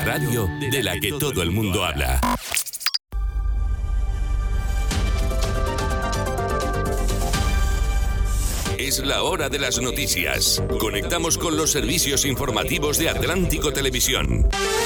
radio de la que todo el mundo habla. Es la hora de las noticias. Conectamos con los servicios informativos de Atlántico Televisión.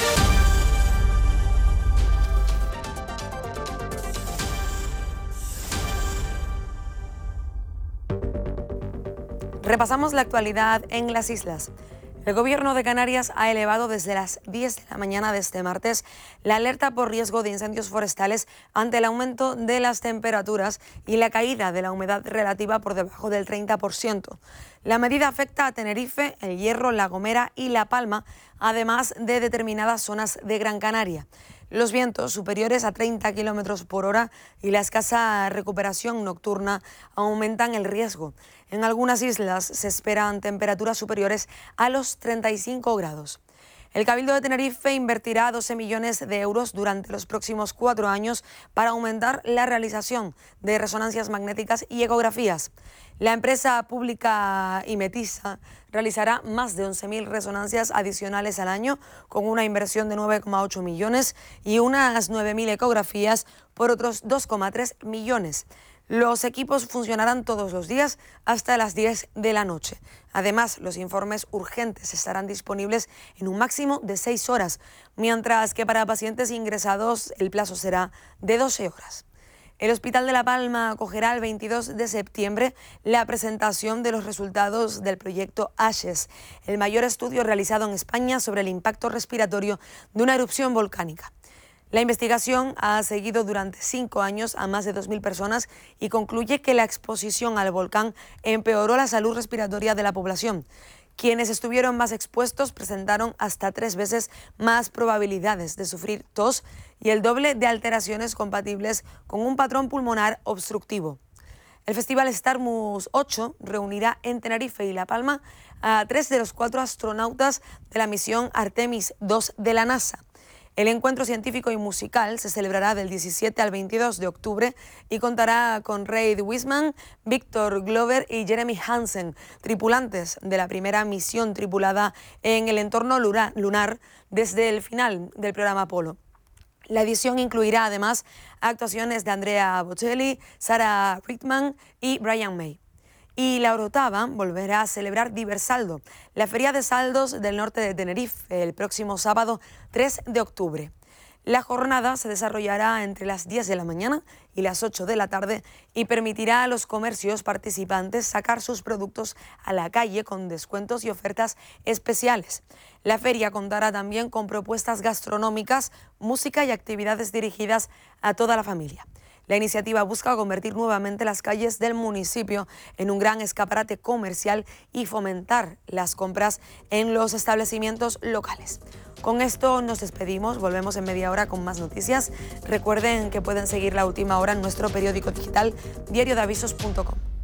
Repasamos la actualidad en las islas. El Gobierno de Canarias ha elevado desde las 10 de la mañana de este martes la alerta por riesgo de incendios forestales ante el aumento de las temperaturas y la caída de la humedad relativa por debajo del 30%. La medida afecta a Tenerife, El Hierro, La Gomera y La Palma, además de determinadas zonas de Gran Canaria. Los vientos superiores a 30 km por hora y la escasa recuperación nocturna aumentan el riesgo. En algunas islas se esperan temperaturas superiores a los 35 grados. El Cabildo de Tenerife invertirá 12 millones de euros durante los próximos 4 años para aumentar la realización de resonancias magnéticas y ecografías. La empresa pública Imetisa realizará más de 11.000 resonancias adicionales al año, con una inversión de 9,8 millones y unas 9.000 ecografías por otros 2,3 millones. Los equipos funcionarán todos los días hasta las 10 de la noche. Además, los informes urgentes estarán disponibles en un máximo de 6 horas, mientras que para pacientes ingresados el plazo será de 12 horas. El Hospital de La Palma acogerá el 22 de septiembre la presentación de los resultados del proyecto ASHES, el mayor estudio realizado en España sobre el impacto respiratorio de una erupción volcánica. La investigación ha seguido durante 5 años a más de 2.000 personas y concluye que la exposición al volcán empeoró la salud respiratoria de la población. Quienes estuvieron más expuestos presentaron hasta 3 veces más probabilidades de sufrir tos y el doble de alteraciones compatibles con un patrón pulmonar obstructivo. El Festival Starmus 8 reunirá en Tenerife y La Palma a 3 de los 4 astronautas de la misión Artemis II de la NASA. El encuentro científico y musical se celebrará del 17 al 22 de octubre y contará con Reid Wiseman, Victor Glover y Jeremy Hansen, tripulantes de la primera misión tripulada en el entorno lunar desde el final del programa Apolo. La edición incluirá además actuaciones de Andrea Bocelli, Sarah Rickman y Brian May. Y la Orotava volverá a celebrar Diversaldo, la feria de saldos del norte de Tenerife, el próximo sábado 3 de octubre. La jornada se desarrollará entre las 10 de la mañana y las 8 de la tarde y permitirá a los comercios participantes sacar sus productos a la calle con descuentos y ofertas especiales. La feria contará también con propuestas gastronómicas, música y actividades dirigidas a toda la familia. La iniciativa busca convertir nuevamente las calles del municipio en un gran escaparate comercial y fomentar las compras en los establecimientos locales. Con esto nos despedimos, volvemos en media hora con más noticias. Recuerden que pueden seguir La Última Hora en nuestro periódico digital diariodeavisos.com.